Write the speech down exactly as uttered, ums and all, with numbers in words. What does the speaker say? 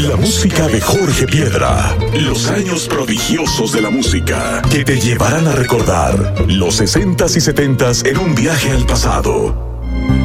La música de Jorge Piedra. Los años prodigiosos de la música que te llevarán a recordar los sesentas y setentas en un viaje al pasado.